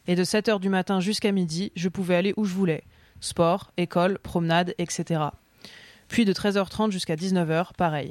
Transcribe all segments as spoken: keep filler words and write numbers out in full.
Et de sept heures du matin jusqu'à midi, je pouvais aller où je voulais. Sport, école, promenade, et cetera. Puis de treize heures trente jusqu'à dix-neuf heures, pareil.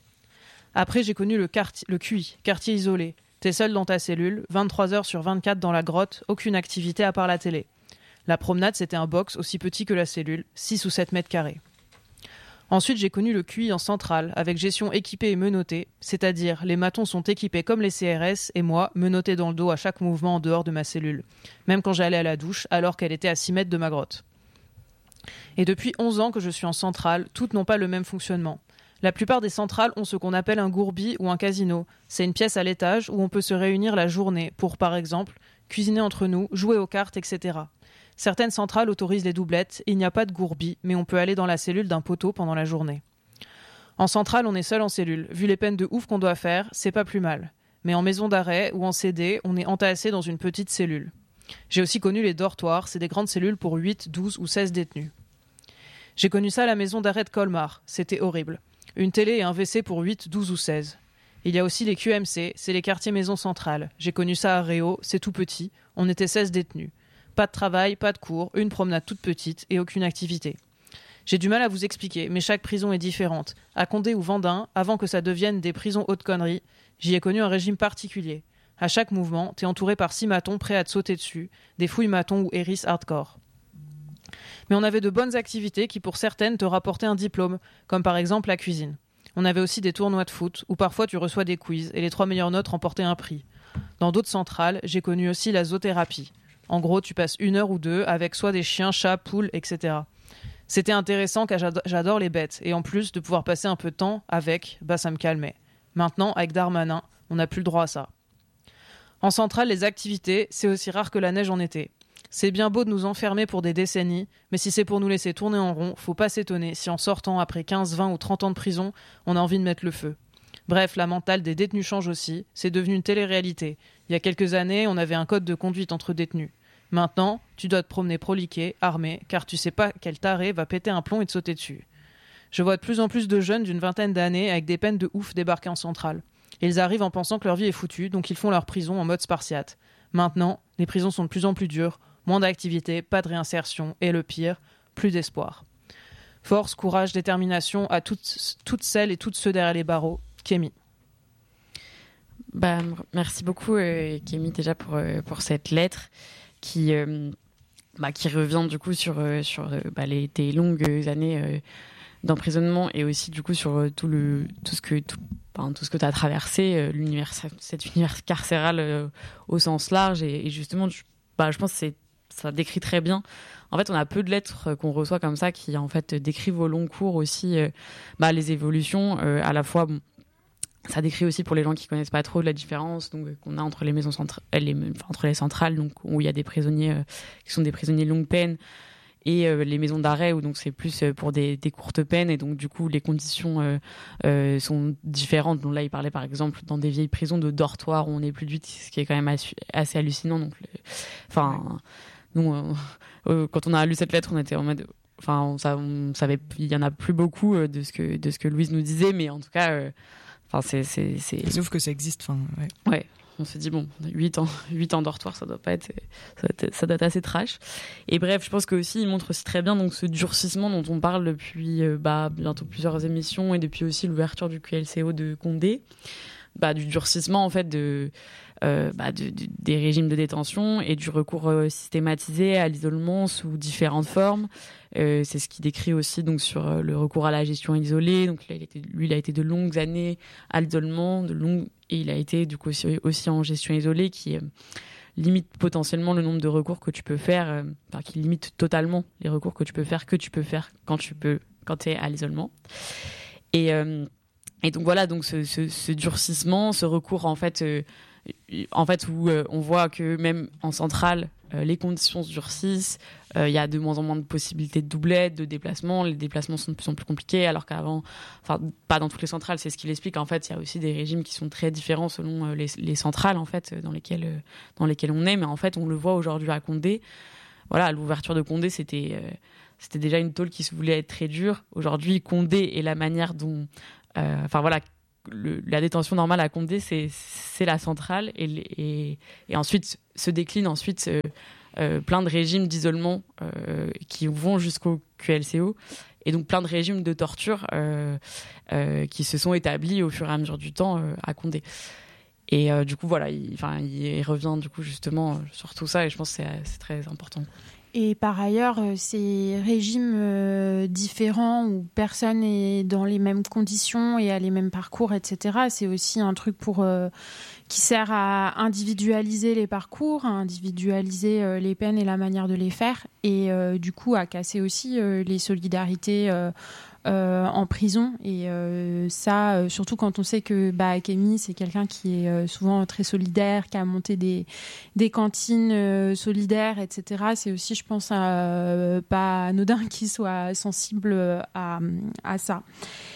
Après, j'ai connu le, quartier, le Q I, quartier isolé. T'es seul dans ta cellule, vingt-trois heures sur vingt-quatre dans la grotte, aucune activité à part la télé. La promenade, c'était un box aussi petit que la cellule, six ou sept mètres carrés. Ensuite, j'ai connu le Q I en centrale, avec gestion équipée et menottée, c'est-à-dire les matons sont équipés comme les C R S et moi, menotté dans le dos à chaque mouvement en dehors de ma cellule, même quand j'allais à la douche, alors qu'elle était à six mètres de ma grotte. Et depuis onze ans que je suis en centrale, toutes n'ont pas le même fonctionnement. La plupart des centrales ont ce qu'on appelle un gourbi ou un casino. C'est une pièce à l'étage où on peut se réunir la journée pour, par exemple, cuisiner entre nous, jouer aux cartes, et cetera. Certaines centrales autorisent les doublettes, il n'y a pas de gourbi, mais on peut aller dans la cellule d'un poteau pendant la journée. En centrale, on est seul en cellule. Vu les peines de ouf qu'on doit faire, c'est pas plus mal. Mais en maison d'arrêt ou en C D, on est entassé dans une petite cellule. J'ai aussi connu les dortoirs, c'est des grandes cellules pour huit, douze ou seize détenus. J'ai connu ça à la maison d'arrêt de Colmar, c'était horrible. Une télé et un W C pour huit, douze ou seize. Il y a aussi les Q M C, c'est les quartiers maisons centrales. J'ai connu ça à Réau, c'est tout petit, on était seize détenus. Pas de travail, pas de cours, une promenade toute petite et aucune activité. J'ai du mal à vous expliquer, mais chaque prison est différente. À Condé ou Vendin, avant que ça devienne des prisons haute connerie, j'y ai connu un régime particulier. À chaque mouvement, t'es entouré par six matons prêts à te sauter dessus, des fouilles matons ou hérisses hardcore. Mais on avait de bonnes activités qui, pour certaines, te rapportaient un diplôme, comme par exemple la cuisine. On avait aussi des tournois de foot, où parfois tu reçois des quiz, et les trois meilleures notes remportaient un prix. Dans d'autres centrales, j'ai connu aussi la zoothérapie. En gros, tu passes une heure ou deux avec soit des chiens, chats, poules, et cetera. C'était intéressant car j'adore les bêtes, et en plus de pouvoir passer un peu de temps avec, bah ça me calmait. Maintenant, avec Darmanin, on n'a plus le droit à ça. En centrale, les activités, c'est aussi rare que la neige en été. C'est bien beau de nous enfermer pour des décennies, mais si c'est pour nous laisser tourner en rond, faut pas s'étonner si en sortant après quinze, vingt ou trente ans de prison, on a envie de mettre le feu. Bref, la mentale des détenus change aussi, c'est devenu une télé-réalité. Il y a quelques années, on avait un code de conduite entre détenus. Maintenant, tu dois te promener proliqué, armé, car tu sais pas quel taré va péter un plomb et te sauter dessus. Je vois de plus en plus de jeunes d'une vingtaine d'années avec des peines de ouf débarquer en centrale. Ils arrivent en pensant que leur vie est foutue, donc ils font leur prison en mode spartiate. Maintenant, les prisons sont de plus en plus dures, moins d'activité, pas de réinsertion, et le pire, plus d'espoir. Force, courage, détermination à toutes, toutes celles et tous ceux derrière les barreaux. Kémy. Bah, merci beaucoup, euh, Kémy, déjà pour, euh, pour cette lettre qui, euh, bah, qui revient du coup sur, euh, sur euh, bah, les, tes longues années euh, d'emprisonnement et aussi du coup sur euh, tout, le, tout ce que tout, enfin, tout ce que tu as traversé, euh, l'univers, cet univers carcéral euh, au sens large. Et, et justement, tu, bah, je pense que c'est, ça décrit très bien. En fait, on a peu de lettres qu'on reçoit comme ça qui en fait décrivent au long cours aussi euh, bah, les évolutions, euh, à la fois... Bon, ça décrit aussi pour les gens qui connaissent pas trop la différence donc qu'on a entre les maisons centrales, les, enfin, entre les centrales donc où il y a des prisonniers euh, qui sont des prisonniers longue peine et euh, les maisons d'arrêt où donc c'est plus pour des, des courtes peines et donc du coup les conditions euh, euh, sont différentes. Donc là il parlait par exemple dans des vieilles prisons de dortoirs où on n'est plus de huit, ce qui est quand même assez, assez hallucinant. Donc le, enfin ouais. nous euh, euh, quand on a lu cette lettre on était en mode enfin on, on savait il y en a plus beaucoup euh, de ce que de ce que Louise nous disait mais en tout cas euh, Enfin, c'est, c'est, c'est... Sauf que ça existe. Enfin, ouais. ouais, on se dit, bon, huit ans, huit ans de dortoir, ça doit pas être, ça doit être, ça doit être assez trash. Et bref, je pense qu'aussi, il montre aussi très bien donc, ce durcissement dont on parle depuis euh, bah, bientôt plusieurs émissions et depuis aussi l'ouverture du Q L C O de Condé. Bah, du durcissement, en fait, de, euh, bah, de, de, des régimes de détention et du recours euh, systématisé à l'isolement sous différentes formes. Euh, c'est ce qu'il décrit aussi donc sur euh, le recours à la gestion isolée. Donc là, il était, lui, il a été de longues années à l'isolement, de longues, et il a été du coup aussi, aussi en gestion isolée, qui euh, limite potentiellement le nombre de recours que tu peux faire, euh, enfin, qui limite totalement les recours que tu peux faire, que tu peux faire quand tu peux, quand t'es à l'isolement. Et euh, et donc voilà, donc ce, ce, ce durcissement, ce recours en fait, euh, en fait où euh, on voit que même en centrale, euh, les conditions se durcissent. Il euh, y a de moins en moins de possibilités de doublette, de déplacement. Les déplacements sont de plus en plus compliqués, alors qu'avant, enfin pas dans toutes les centrales, c'est ce qu'il explique. En fait, il y a aussi des régimes qui sont très différents selon euh, les, les centrales en fait dans lesquelles euh, dans lesquelles on est. Mais en fait, on le voit aujourd'hui à Condé. Voilà, l'ouverture de Condé, c'était euh, c'était déjà une tôle qui se voulait être très dure. Aujourd'hui, Condé et la manière dont, enfin euh, voilà, le, la détention normale à Condé, c'est, c'est la centrale, et, et, et ensuite se décline ensuite euh, euh, plein de régimes d'isolement euh, qui vont jusqu'au Q L C O, et donc plein de régimes de torture euh, euh, qui se sont établis au fur et à mesure du temps euh, à Condé. Et euh, du coup, voilà, il, enfin, il, il revient du coup justement sur tout ça, et je pense que c'est, c'est très important. Et par ailleurs, ces régimes euh, différents où personne n'est dans les mêmes conditions et a les mêmes parcours, et cetera, c'est aussi un truc pour, euh, qui sert à individualiser les parcours, à individualiser euh, les peines et la manière de les faire, et euh, du coup à casser aussi euh, les solidarités euh, Euh, en prison. Et euh, ça, euh, surtout quand on sait que bah, Kémy, c'est quelqu'un qui est euh, souvent très solidaire, qui a monté des, des cantines euh, solidaires, et cetera. C'est aussi, je pense, euh, pas anodin qu'il soit sensible à, à ça.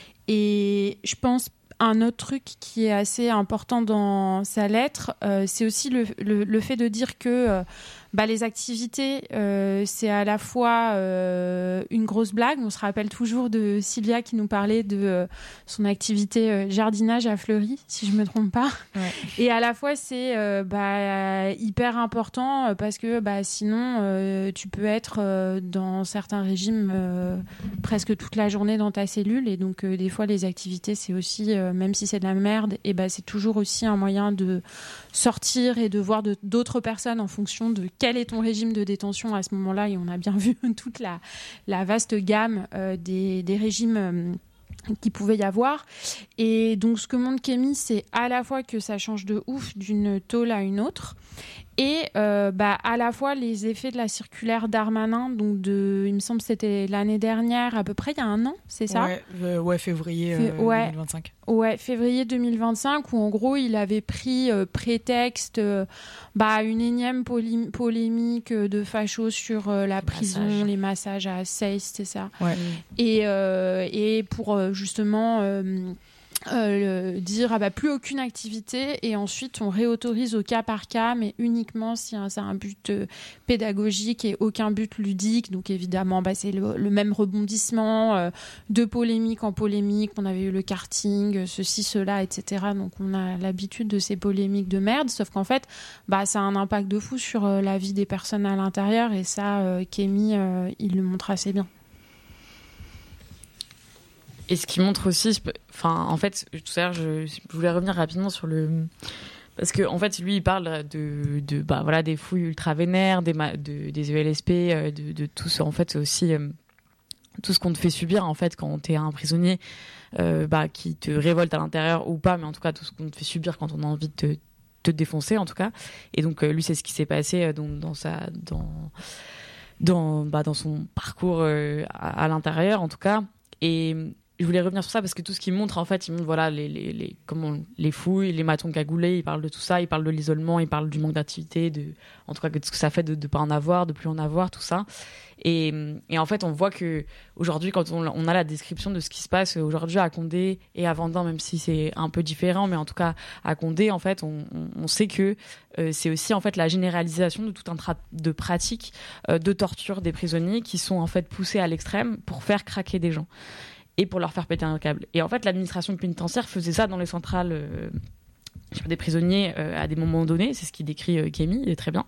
Et je pense un autre truc qui est assez important dans sa lettre, euh, c'est aussi le, le, le fait de dire que euh, bah, les activités, euh, c'est à la fois euh, une grosse blague. On se rappelle toujours de Sylvia qui nous parlait de euh, son activité euh, jardinage à Fleury, si je me trompe pas. Ouais. Et à la fois, c'est euh, bah, hyper important parce que bah, sinon, euh, tu peux être euh, dans certains régimes euh, presque toute la journée dans ta cellule. Et donc, euh, des fois, les activités, c'est aussi, euh, même si c'est de la merde, et bah, c'est toujours aussi un moyen de sortir et de voir de, d'autres personnes en fonction de quel est ton régime de détention à ce moment-là. Et on a bien vu toute la, la vaste gamme euh, des, des régimes euh, qu'il pouvait y avoir. Et donc, ce que montre Kémy, c'est à la fois que ça change de ouf d'une tôle à une autre, et euh, bah, à la fois les effets de la circulaire Darmanin, donc de, il me semble que c'était l'année dernière, à peu près il y a un an, c'est ça ? Ouais, euh, ouais février euh, F- ouais, deux mille vingt-cinq. Ouais, février deux mille vingt-cinq, où en gros il avait pris euh, prétexte euh, bah, une énième polé- polémique de facho sur euh, la les prison, massages. les massages à Seyss, c'est ça. Ouais. Et, euh, et pour euh, justement... Euh, Euh, dire ah bah, plus aucune activité, et ensuite on réautorise au cas par cas, mais uniquement si hein, c'est un but euh, pédagogique et aucun but ludique. Donc évidemment bah, c'est le, le même rebondissement euh, de polémique en polémique. On avait eu le karting, ceci, cela, et cetera. Donc on a l'habitude de ces polémiques de merde, sauf qu'en fait bah, ça a un impact de fou sur euh, la vie des personnes à l'intérieur, et ça euh, Kémy euh, il le montre assez bien. Et ce qui montre aussi, enfin, en fait, tout à l'heure, je, je voulais revenir rapidement sur le, parce que en fait, lui, il parle de, de bah voilà, des fouilles ultra vénères, des, de, des E L S P, de, de tout ça, en fait, aussi euh, tout ce qu'on te fait subir, en fait, quand t'es un prisonnier, euh, bah, qui te révolte à l'intérieur ou pas, mais en tout cas, tout ce qu'on te fait subir quand on a envie de te, te défoncer, en tout cas. Et donc, euh, lui, c'est ce qui s'est passé euh, dans, dans sa, dans, dans, bah, dans son parcours euh, à, à l'intérieur, en tout cas. Et je voulais revenir sur ça parce que tout ce qu'il montre, en fait, il montre voilà, les, les, les, comment, les fouilles, les matons cagoulés, il parle de tout ça, il parle de l'isolement, il parle du manque d'activité, de, en tout cas de ce que ça fait de ne pas en avoir, de plus en avoir, tout ça. Et, et en fait, on voit qu'aujourd'hui, quand on, on a la description de ce qui se passe aujourd'hui à Condé et à Vendin, même si c'est un peu différent, mais en tout cas à Condé, en fait, on, on, on sait que euh, c'est aussi en fait, la généralisation de tout un tas de pratiques euh, de torture des prisonniers qui sont en fait poussées à l'extrême pour faire craquer des gens et pour leur faire péter un câble. Et en fait, l'administration pénitentiaire faisait ça dans les centrales euh, des prisonniers euh, à des moments donnés. C'est ce qu'il décrit euh, Kémy, il est très bien.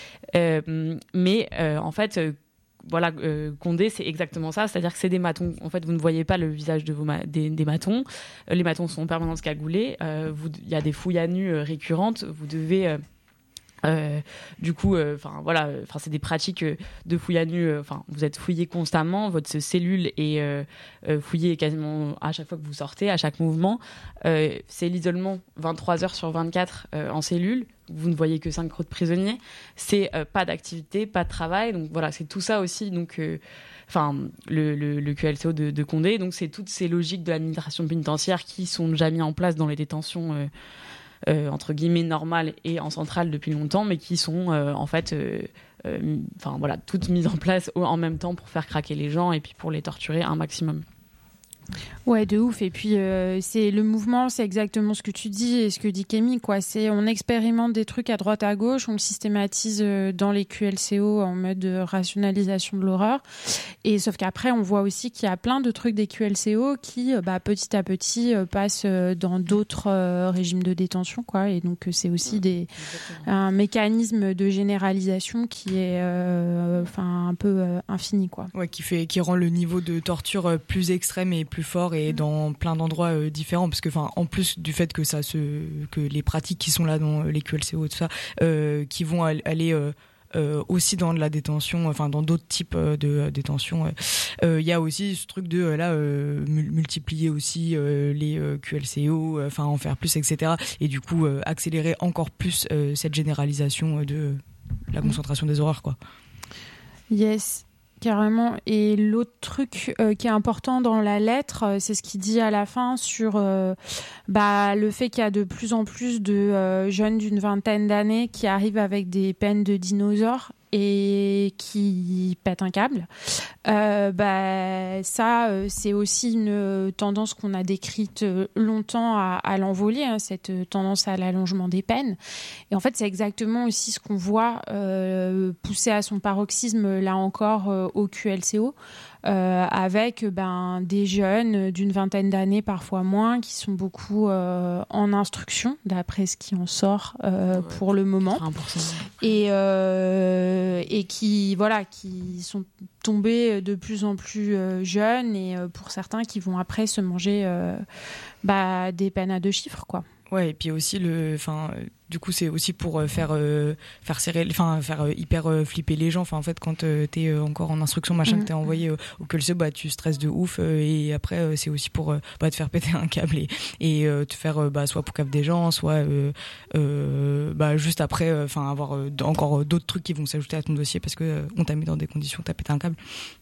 Euh, mais euh, en fait, euh, voilà, euh, Condé, c'est exactement ça. C'est-à-dire que c'est des matons. En fait, vous ne voyez pas le visage de vos ma- des, des matons. Euh, les matons sont en permanence cagoulés. Euh, il y a des fouilles à nu euh, récurrentes. Vous devez... Euh, Euh, du coup, enfin euh, voilà, enfin c'est des pratiques euh, de fouille à nu. Enfin, euh, vous êtes fouillé constamment, votre cellule est euh, euh, fouillée quasiment à chaque fois que vous sortez, à chaque mouvement. Euh, c'est l'isolement vingt-trois heures sur vingt-quatre euh, en cellule. Vous ne voyez que cinq autres prisonniers. C'est euh, pas d'activité, pas de travail. Donc voilà, c'est tout ça aussi. Donc enfin euh, le, le, le Q L C O de, de Condé. Donc c'est toutes ces logiques de l'administration pénitentiaire qui sont déjà mises en place dans les détentions. Euh, Euh, entre guillemets normales et en centrale depuis longtemps, mais qui sont euh, en fait euh, euh, enfin voilà, toutes mises en place en même temps pour faire craquer les gens et puis pour les torturer un maximum. Ouais, de ouf. Et puis, euh, c'est le mouvement, c'est exactement ce que tu dis et ce que dit Kémy, quoi. C'est, on expérimente des trucs à droite, à gauche, on le systématise euh, dans les Q L C O en mode de rationalisation de l'horreur. Et sauf qu'après, on voit aussi qu'il y a plein de trucs des Q L C O qui, euh, bah, petit à petit, euh, passent euh, dans d'autres euh, régimes de détention, quoi. Et donc, euh, c'est aussi ouais, des, un mécanisme de généralisation qui est, euh, enfin, un peu euh, infini, quoi. Ouais, qui fait, qui rend le niveau de torture plus extrême et plus fort et dans plein d'endroits euh, différents, parce que enfin en plus du fait que ça se que les pratiques qui sont là dans les Q L C O et tout ça euh, qui vont aller euh, euh, aussi dans de la détention, enfin dans d'autres types euh, de euh, détention, il euh, y a aussi ce truc de euh, là euh, multiplier aussi euh, les euh, Q L C O, enfin euh, en faire plus, etc. Et du coup euh, accélérer encore plus euh, cette généralisation de euh, la concentration des horreurs, quoi. Yes. Carrément. Et l'autre truc euh, qui est important dans la lettre, euh, c'est ce qu'il dit à la fin sur euh, bah, le fait qu'il y a de plus en plus de euh, jeunes d'une vingtaine d'années qui arrivent avec des peines de dinosaures et qui pètent un câble. Euh, bah, ça, euh, c'est aussi une tendance qu'on a décrite longtemps à, à l'envolée, hein, cette tendance à l'allongement des peines. Et en fait, c'est exactement aussi ce qu'on voit euh, pousser à son paroxysme, là encore, euh, au Q L C O, euh, avec ben, des jeunes d'une vingtaine d'années, parfois moins, qui sont beaucoup euh, en instruction, d'après ce qui en sort euh, ouais, pour le moment. Et, euh, et qui, voilà, qui sont tombés de plus en plus euh, jeunes, et euh, pour certains qui vont après se manger euh, bah, des peines à deux chiffres, quoi. Ouais, et puis aussi le, enfin, du coup c'est aussi pour faire euh, faire serrer, enfin faire euh, hyper euh, flipper les gens. Enfin en fait quand euh, t'es euh, encore en instruction machin mmh. que t'es envoyé euh, au Q L C O, bah tu stresses de ouf euh, et après euh, c'est aussi pour euh, bah, te faire péter un câble et, et euh, te faire euh, bah soit pour cave des gens, soit euh, euh, bah juste après, enfin euh, avoir euh, encore d'autres trucs qui vont s'ajouter à ton dossier parce que euh, on t'a mis dans des conditions, t'as pété un câble.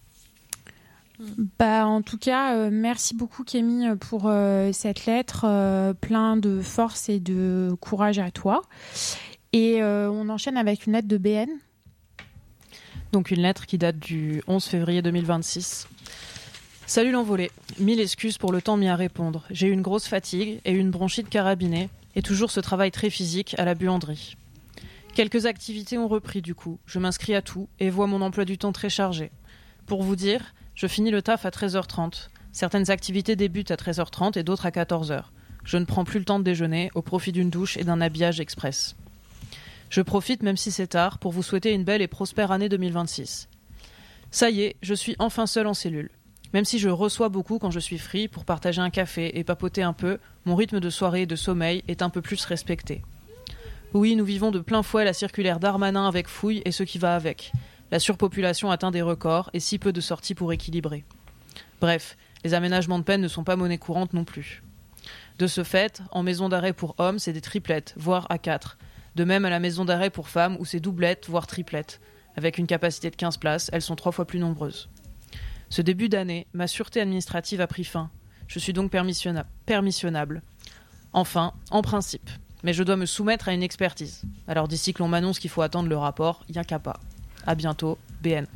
Bah, en tout cas, euh, merci beaucoup Kémy pour euh, cette lettre, euh, plein de force et de courage à toi. Et euh, on enchaîne avec une lettre de B N. Donc une lettre qui date du onze février deux mille vingt-six. Salut l'envolé, mille excuses pour le temps mis à répondre. J'ai eu une grosse fatigue et une bronchite carabinée et toujours ce travail très physique à la buanderie. Quelques activités ont repris du coup. Je m'inscris à tout et vois mon emploi du temps très chargé. Pour vous dire, je finis le taf à treize heures trente. Certaines activités débutent à treize heures trente et d'autres à quatorze heures. Je ne prends plus le temps de déjeuner au profit d'une douche et d'un habillage express. Je profite, même si c'est tard, pour vous souhaiter une belle et prospère année deux mille vingt-six. Ça y est, je suis enfin seule en cellule. Même si je reçois beaucoup quand je suis free pour partager un café et papoter un peu, mon rythme de soirée et de sommeil est un peu plus respecté. Oui, nous vivons de plein fouet la circulaire Darmanin avec fouille et ce qui va avec. La surpopulation atteint des records et si peu de sorties pour équilibrer. Bref, les aménagements de peine ne sont pas monnaie courante non plus. De ce fait, en maison d'arrêt pour hommes, c'est des triplettes, voire à quatre. De même à la maison d'arrêt pour femmes, où c'est doublettes, voire triplettes. Avec une capacité de quinze places, elles sont trois fois plus nombreuses. Ce début d'année, ma sûreté administrative a pris fin. Je suis donc permissionna- permissionnable. Enfin, en principe. Mais je dois me soumettre à une expertise. Alors d'ici que l'on m'annonce qu'il faut attendre le rapport, y a qu'à pas. À bientôt, B N.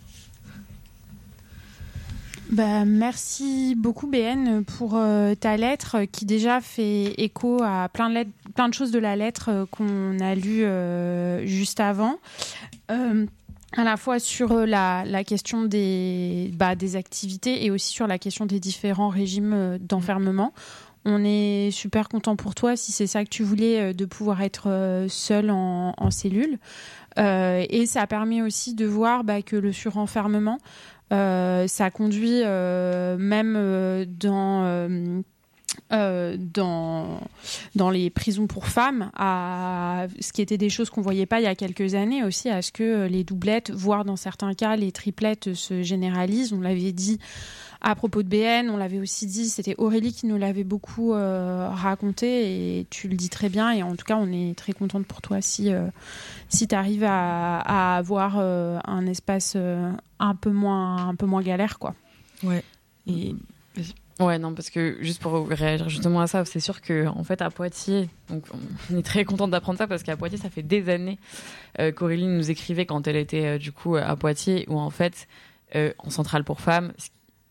Bah, merci beaucoup B N pour euh, ta lettre qui déjà fait écho à plein de, lettres, plein de choses de la lettre euh, qu'on a lue euh, juste avant. Euh, à la fois sur la, la question des, bah, des activités et aussi sur la question des différents régimes d'enfermement. On est super content pour toi si c'est ça que tu voulais, de pouvoir être seul en, en cellule. Euh, et ça permet aussi de voir bah, que le surenfermement, euh, ça conduit euh, même euh, dans, euh, euh, dans, dans les prisons pour femmes, à ce qui était des choses qu'on ne voyait pas il y a quelques années aussi, à ce que les doublettes, voire dans certains cas les triplettes se généralisent. On l'avait dit à propos de B N, on l'avait aussi dit, c'était Aurélie qui nous l'avait beaucoup euh, raconté et tu le dis très bien et en tout cas on est très contente pour toi si, euh, si tu arrives à, à avoir euh, un espace euh, un, peu moins, un peu moins galère, quoi. Ouais. Et... Ouais, non, parce que juste pour réagir justement à ça, c'est sûr qu'en fait à Poitiers, donc on est très contente d'apprendre ça parce qu'à Poitiers ça fait des années euh, qu'Aurélie nous écrivait quand elle était euh, du coup à Poitiers où en fait euh, en centrale pour femmes,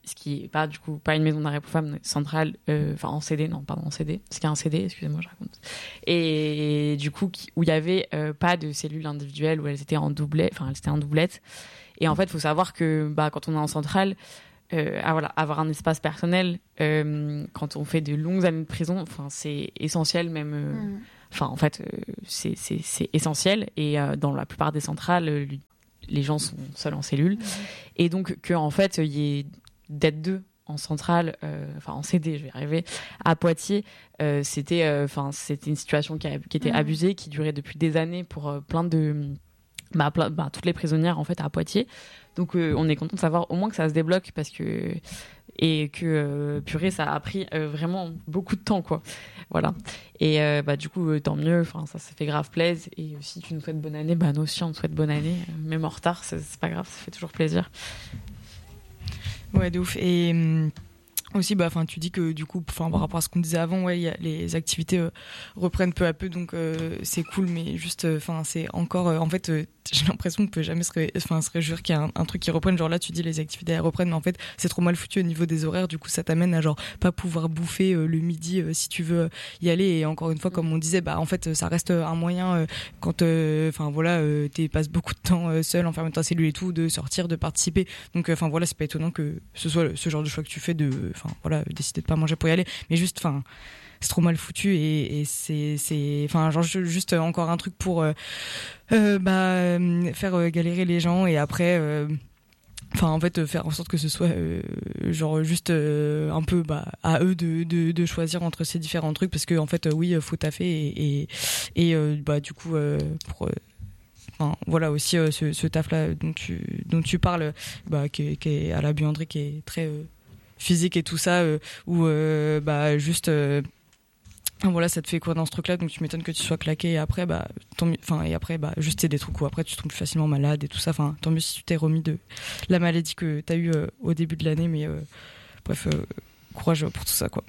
ce qui est pas du coup pas une maison d'arrêt pour femmes centrale, enfin euh, en C D, non pardon en C D, ce qui est un C D, excusez-moi je raconte. Et, et du coup qui, où il y avait euh, pas de cellules individuelles, où elles étaient en doublet, enfin elles étaient en doublette. Et en fait, il faut savoir que bah quand on est en centrale, euh, ah, voilà, avoir un espace personnel euh, quand on fait de longues années de prison, enfin c'est essentiel même. Euh, mm. Enfin en fait euh, c'est c'est c'est essentiel et euh, dans la plupart des centrales, euh, les gens sont seuls en cellule mm. et donc que en fait il y ait d'être deux en centrale, euh, enfin en C D, je vais y arriver, à Poitiers, euh, c'était, enfin euh, c'était une situation qui, a, qui était mmh. abusée, qui durait depuis des années pour euh, plein de, bah, plein, bah, toutes les prisonnières en fait à Poitiers. Donc euh, on est content de savoir au moins que ça se débloque parce que et que euh, purée ça a pris euh, vraiment beaucoup de temps quoi. Voilà. Et euh, bah du coup euh, tant mieux, enfin ça ça fait grave plaisir et euh, si tu nous souhaites bonne année, bah nous aussi on te souhaite bonne année, euh, même en retard, c'est, c'est pas grave, ça fait toujours plaisir. Ouais, de ouf. Et hum, aussi, bah, enfin, tu dis que du coup, enfin, par rapport à ce qu'on disait avant, ouais, y a, les activités euh, reprennent peu à peu, donc euh, c'est cool, mais juste, enfin, euh, c'est encore, euh, en fait, euh, j'ai l'impression qu'on peut jamais se, ré... enfin, se réjouir qu'il y a un, un truc qui reprenne. Genre là, tu dis les activités elles reprennent, mais en fait, c'est trop mal foutu au niveau des horaires. Du coup, ça t'amène à genre pas pouvoir bouffer euh, le midi euh, si tu veux y aller. Et encore une fois, comme on disait, bah en fait, ça reste un moyen euh, quand, enfin euh, voilà, euh, tu passes beaucoup de temps euh, seul, enfermé dans ta cellule et tout, de sortir, de participer. Donc, enfin euh, voilà, c'est pas étonnant que ce soit ce genre de choix que tu fais de, enfin voilà, décider de pas manger pour y aller. Mais juste, enfin. C'est trop mal foutu et, et c'est c'est enfin genre juste encore un truc pour euh, euh, bah faire euh, galérer les gens et après euh, enfin en fait faire en sorte que ce soit euh, genre juste euh, un peu bah à eux de, de de choisir entre ces différents trucs parce que en fait euh, oui faut taffer et et, et euh, bah du coup euh, pour euh, Enfin, voilà aussi euh, ce, ce taf là dont tu dont tu parles bah qui, qui est à la buanderie qui est très euh, physique et tout ça euh, où euh, bah juste euh, voilà, ça te fait courir dans ce truc-là, donc tu m'étonnes que tu sois claqué et après, bah, tant enfin, et après, bah, juste c'est des trucs où après tu tombes plus facilement malade et tout ça. Enfin, tant mieux si tu t'es remis de la maladie que t'as eu euh, au début de l'année, mais euh, bref, euh, courage pour tout ça, quoi.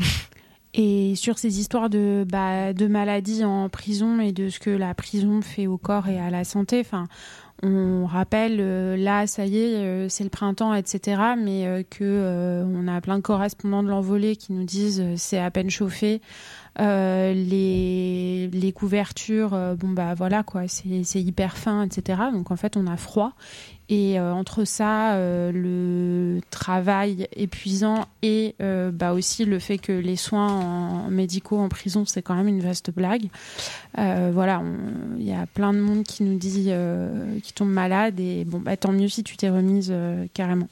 Et sur ces histoires de, bah, de maladies en prison et de ce que la prison fait au corps et à la santé, enfin, on rappelle, euh, là, ça y est, euh, c'est le printemps, et cetera, mais euh, que euh, on a plein de correspondants de l'Envolée qui nous disent euh, c'est à peine chauffé. Euh, les, les couvertures, euh, bon bah voilà quoi, c'est, c'est hyper fin, et cetera. Donc en fait on a froid et euh, entre ça, euh, le travail épuisant et euh, bah aussi le fait que les soins en, médicaux en prison c'est quand même une vaste blague. Euh, voilà, il y a plein de monde qui nous dit euh, qui tombe malade et bon bah tant mieux si tu t'es remise euh, carrément.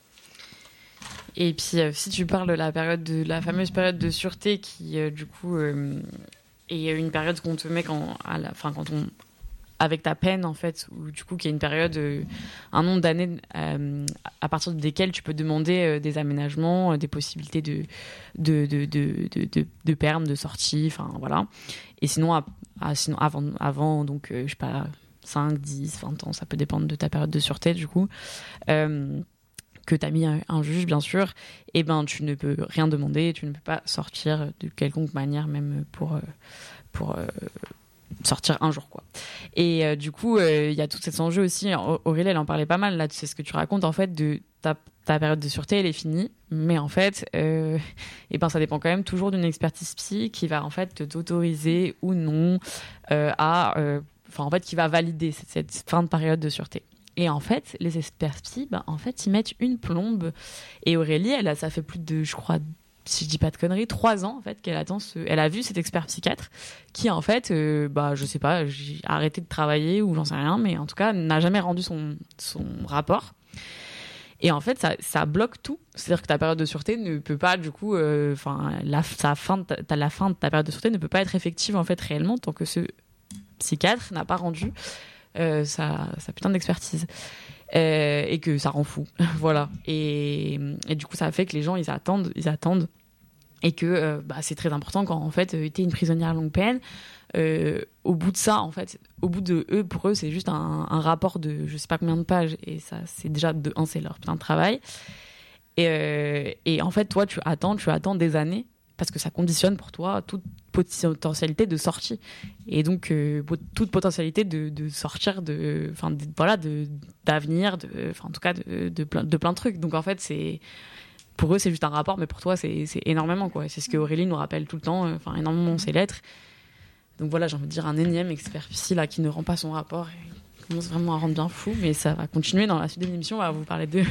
Et puis, euh, si tu parles de la période de la fameuse période de sûreté qui, euh, du coup, euh, est une période qu'on te met quand, à la, fin, quand on, avec ta peine, en fait, ou du coup, qui est une période, euh, un nombre d'années euh, à partir desquelles tu peux demander euh, des aménagements, euh, des possibilités de, de, de, de, de, de, de permis, de sortie, enfin, voilà. Et sinon, à, à, sinon avant, avant, donc, euh, je sais pas, cinq, dix, vingt ans, ça peut dépendre de ta période de sûreté, du coup. Euh, que t'as mis un, un juge, bien sûr, et ben tu ne peux rien demander, tu ne peux pas sortir de quelconque manière, même pour, pour euh, sortir un jour, quoi. Et euh, du coup, il euh, y a tout cet enjeu aussi. Aurélie, elle en parlait pas mal, là, c'est ce que tu racontes, en fait, de ta, ta période de sûreté, elle est finie, mais en fait, euh, et ben, ça dépend quand même toujours d'une expertise psy qui va, en fait, t'autoriser ou non euh, à... Enfin, euh, en fait, qui va valider cette, cette fin de période de sûreté. Et en fait, les experts psy, bah, en fait, ils mettent une plombe. Et Aurélie, elle a, ça fait plus de, je crois, si je dis pas de conneries, trois ans, en fait, qu'elle attend ce, elle a vu cet expert psychiatre qui, en fait, euh, bah, je sais pas, j'ai arrêté de travailler ou j'en sais rien, mais en tout cas, n'a jamais rendu son, son rapport. Et en fait, ça, ça bloque tout. C'est-à-dire que ta période de sûreté ne peut pas, du coup, enfin, euh, la, sa fin de ta, la fin de ta période de sûreté ne peut pas être effective, en fait, réellement, tant que ce psychiatre n'a pas rendu Euh, sa, sa putain d'expertise euh, et que ça rend fou voilà et, et du coup ça fait que les gens ils attendent ils attendent et que euh, bah, c'est très important quand en fait euh, t'es une prisonnière longue peine euh, au bout de ça en fait au bout de eux pour eux c'est juste un, un rapport de je sais pas combien de pages et ça c'est déjà de un c'est leur putain de travail et, euh, et en fait toi tu attends tu attends des années parce que ça conditionne pour toi toute potentialité de sortie et donc euh, toute potentialité de, de sortir de enfin voilà de d'avenir de enfin en tout cas de de plein de plein de trucs donc en fait c'est pour eux c'est juste un rapport, mais pour toi c'est, c'est énormément quoi. C'est ce que Aurélie nous rappelle tout le temps, enfin euh, énormément ces lettres. Donc voilà, j'ai envie de dire un énième expert psy là qui ne rend pas son rapport et qui commence vraiment à rendre bien fou, mais ça va continuer dans la suite de l'émission, on va vous parler de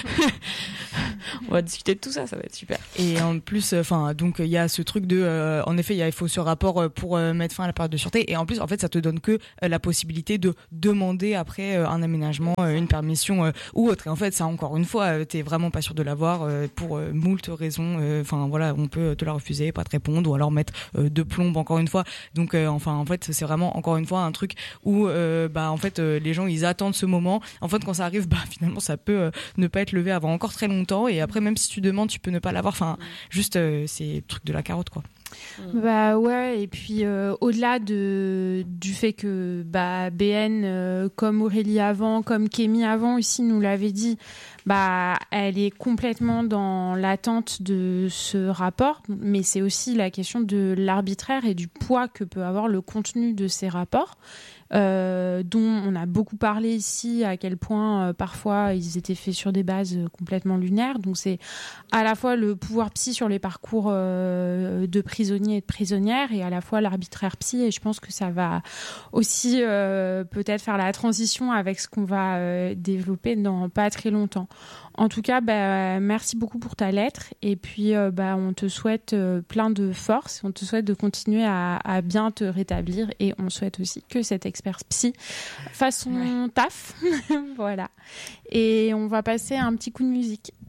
on va discuter de tout ça, ça va être super. Et en plus, enfin, donc il y a ce truc de, euh, en effet, il y a il faut ce rapport pour euh, mettre fin à la période de sûreté. Et en plus, en fait, ça te donne que euh, la possibilité de demander après euh, un aménagement, euh, une permission euh, ou autre. Et en fait, ça, encore une fois, euh, t'es vraiment pas sûr de l'avoir euh, pour euh, moult raisons. Enfin, euh, voilà, on peut te la refuser, pas te répondre, ou alors mettre euh, de plombe encore une fois. Donc, euh, enfin, en fait, c'est vraiment encore une fois un truc où, euh, bah, en fait, euh, les gens ils attendent ce moment. En fait, quand ça arrive, bah, finalement, ça peut euh, ne pas être levé avant encore très longtemps. Et après, même si tu demandes, tu peux ne pas l'avoir. Enfin, juste, euh, c'est le truc de la carotte, quoi. Bah ouais, et puis euh, au-delà de, du fait que bah, B N, euh, comme Aurélie avant, comme Kémy avant aussi nous l'avait dit, bah, elle est complètement dans l'attente de ce rapport, mais c'est aussi la question de l'arbitraire et du poids que peut avoir le contenu de ces rapports. Euh, dont on a beaucoup parlé ici, à quel point euh, parfois ils étaient faits sur des bases euh, complètement lunaires. Donc c'est à la fois le pouvoir psy sur les parcours euh, de prisonniers et de prisonnières et à la fois l'arbitraire psy, et je pense que ça va aussi euh, peut-être faire la transition avec ce qu'on va euh, développer dans pas très longtemps. En tout cas, bah, merci beaucoup pour ta lettre et puis euh, bah, on te souhaite euh, plein de force, on te souhaite de continuer à, à bien te rétablir et on souhaite aussi que cet expert psy fasse son ouais. taf. Voilà. Et on va passer à un petit coup de musique.